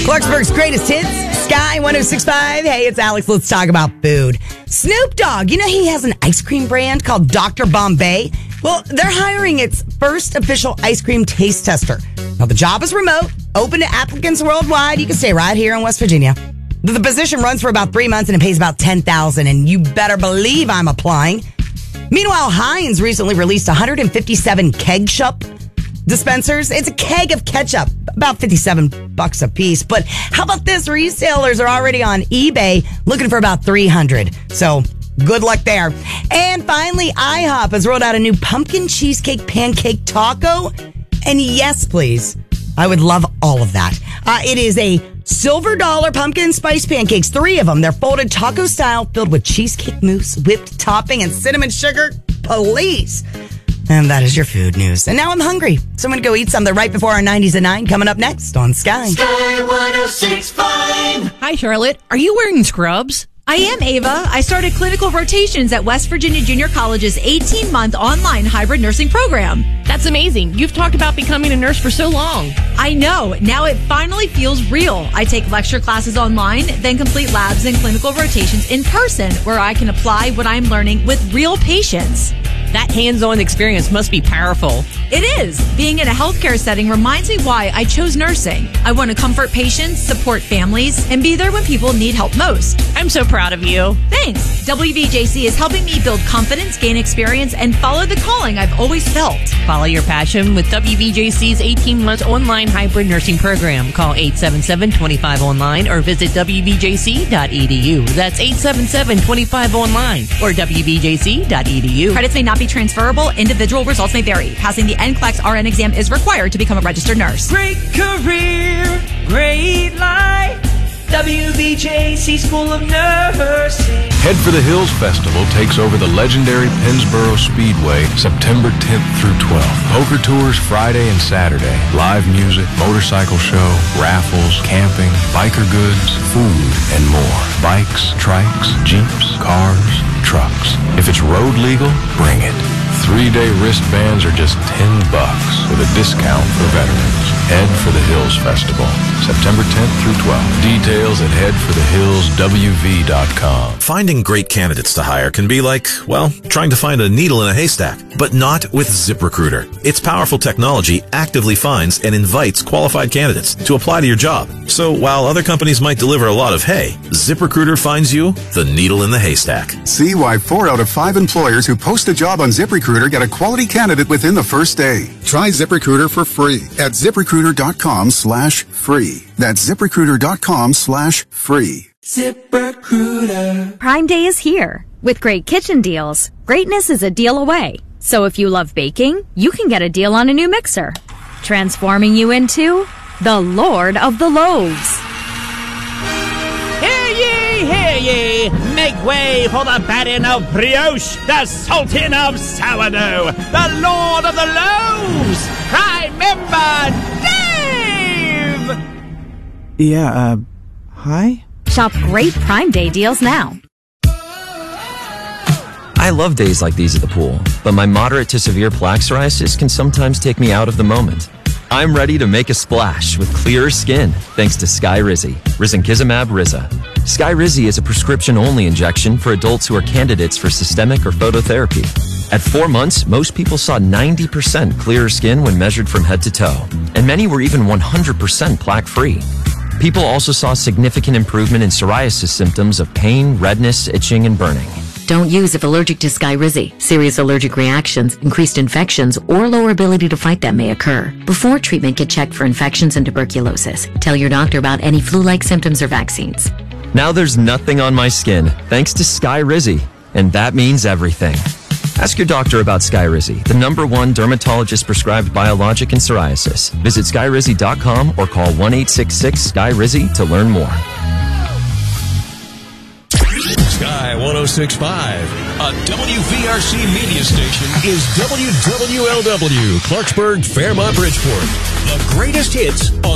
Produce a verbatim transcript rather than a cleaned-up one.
Clarksburg's greatest hits, Sky one oh six point five. Hey, it's Alex. Let's talk about food. Snoop Dogg, you know he has an ice cream brand called Doctor Bombay? Well, they're hiring its first official ice cream taste tester. Now, the job is remote, open to applicants worldwide. You can stay right here in West Virginia. The position runs for about three months and it pays about ten thousand dollars, and you better believe I'm applying. Meanwhile, Heinz recently released one hundred fifty-seven Keg Shop dispensers. It's a keg of ketchup, about fifty-seven bucks a piece. But how about this? Resellers are already on eBay looking for about three hundred. So good luck there. And finally, IHOP has rolled out a new pumpkin cheesecake pancake taco. And yes, please, I would love all of that. Uh, it is a silver dollar pumpkin spice pancakes, three of them. They're folded taco style, filled with cheesecake mousse, whipped topping, and cinnamon sugar. Please. And that is your food news. And now I'm hungry, so I'm going to go eat something right before our nineties at nine coming up next on Sky. Sky one oh six point five. Hi, Charlotte. Are you wearing scrubs? I am, Ava. I started clinical rotations at West Virginia Junior College's eighteen-month online hybrid nursing program. That's amazing. You've talked about becoming a nurse for so long. I know. Now it finally feels real. I take lecture classes online, then complete labs and clinical rotations in person, where I can apply what I'm learning with real patients. That hands-on experience must be powerful. It is. Being in a healthcare setting reminds me why I chose nursing. I want to comfort patients, support families, and be there when people need help most. I'm so proud of you. Thanks. W V J C is helping me build confidence, gain experience, and follow the calling I've always felt. Follow your passion with W V J C's eighteen-month online hybrid nursing program. Call eight seven seven, two five online or visit w v j c dot e d u. That's eight seven seven, two five online or w v j c dot e d u. Credits may not be transferable. Individual results may vary. Passing the N C L E X R N exam is required to become a registered nurse. Great career, great life. W V J C School of Nursing. Head for the Hills Festival takes over the legendary Pennsboro Speedway September tenth through twelfth. Poker tours Friday and Saturday. Live music, motorcycle show, raffles, camping, biker goods, food, and more. Bikes, trikes, jeeps, cars, trucks. If it's road legal, bring it. Three-day wristbands are just ten bucks with a discount for veterans. Head for the Hills Festival, September tenth through twelfth. Details at head for the hills w v dot com. Finding great candidates to hire can be like, well, trying to find a needle in a haystack, but not with ZipRecruiter. Its powerful technology actively finds and invites qualified candidates to apply to your job. So while other companies might deliver a lot of hay, ZipRecruiter finds you the needle in the haystack. See why four out of five employers who post a job on ZipRecruiter get a quality candidate within the first day. Try ZipRecruiter for free at ZipRecruiter.com slash free. That's ZipRecruiter.com slash free. ZipRecruiter. Prime Day is here. With great kitchen deals, greatness is a deal away. So if you love baking, you can get a deal on a new mixer, transforming you into the Lord of the Loaves. Hear ye, hear ye! Make way for the baron of brioche, the sultan of sourdough, the lord of the loaves, prime member Dave! Yeah, uh, hi? Shop great Prime Day deals now. I love days like these at the pool, but my moderate to severe plaque psoriasis can sometimes take me out of the moment. I'm ready to make a splash with clearer skin thanks to Skyrizi, Risankizumab Riza. Skyrizi is a prescription-only injection for adults who are candidates for systemic or phototherapy. At four months, most people saw ninety percent clearer skin when measured from head to toe, and many were even one hundred percent plaque-free. People also saw significant improvement in psoriasis symptoms of pain, redness, itching, and burning. Don't use if allergic to Skyrizi. Serious allergic reactions, increased infections, or lower ability to fight them may occur. Before treatment, get checked for infections and tuberculosis. Tell your doctor about any flu-like symptoms or vaccines. Now there's nothing on my skin, thanks to Skyrizi, and that means everything. Ask your doctor about Skyrizi, the number one dermatologist-prescribed biologic in psoriasis. Visit Skyrizi dot com or call one eight six six Sky Rizi to learn more. Sky one oh six point five, a W V R C media station, is W W L W, Clarksburg, Fairmont, Bridgeport. The greatest hits on